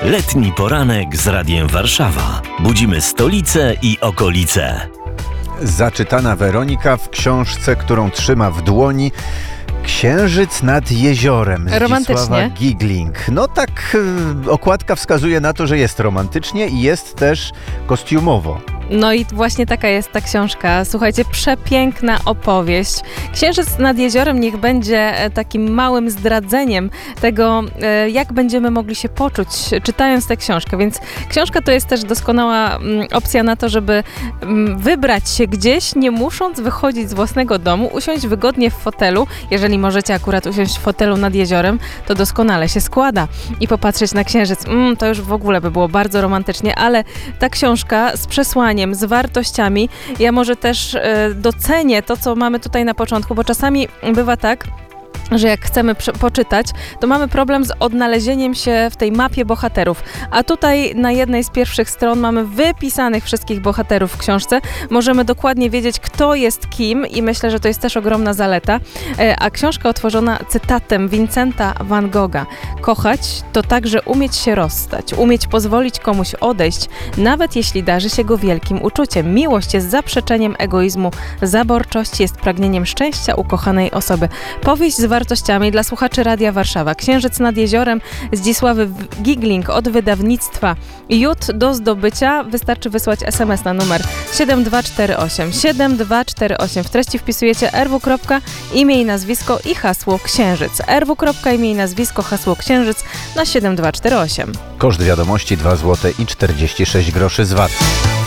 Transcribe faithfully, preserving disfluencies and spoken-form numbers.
Letni poranek z Radiem Warszawa. Budzimy stolicę i okolice. Zaczytana Weronika w książce, którą trzyma w dłoni, Księżyc nad jeziorem. Zdzisława Gigling. No tak, y, okładka wskazuje na to, że jest romantycznie i jest też kostiumowo. No i właśnie taka jest ta książka. Słuchajcie, przepiękna opowieść. Księżyc nad jeziorem niech będzie takim małym zdradzeniem tego, jak będziemy mogli się poczuć, czytając tę książkę. Więc książka to jest też doskonała opcja na to, żeby wybrać się gdzieś, nie musząc wychodzić z własnego domu, usiąść wygodnie w fotelu. Jeżeli możecie akurat usiąść w fotelu nad jeziorem, to doskonale się składa. I popatrzeć na księżyc. Mm, to już w ogóle by było bardzo romantycznie, ale ta książka z przesłaniem, z wartościami. Ja może też e, docenię to, co mamy tutaj na początku, bo czasami bywa tak, że jak chcemy prze- poczytać, to mamy problem z odnalezieniem się w tej mapie bohaterów. A tutaj na jednej z pierwszych stron mamy wypisanych wszystkich bohaterów w książce. Możemy dokładnie wiedzieć, kto jest kim i myślę, że to jest też ogromna zaleta. E, a książka otworzona cytatem Vincenta van Gogha. Kochać to także umieć się rozstać, umieć pozwolić komuś odejść, nawet jeśli darzy się go wielkim uczuciem. Miłość jest zaprzeczeniem egoizmu, zaborczość jest pragnieniem szczęścia ukochanej osoby. Powieść z wartościami dla słuchaczy Radia Warszawa. Księżyc nad jeziorem Zdzisławy Gigling od wydawnictwa Jut do zdobycia. Wystarczy wysłać es em es na numer siedem dwa cztery osiem. siedem dwa cztery osiem. W treści wpisujecie er wu. imię i nazwisko i hasło Księżyc. er wu. imię i nazwisko, hasło Księżyc na siedem dwa cztery osiem. Koszt wiadomości dwa złote i czterdzieści sześć groszy z vat.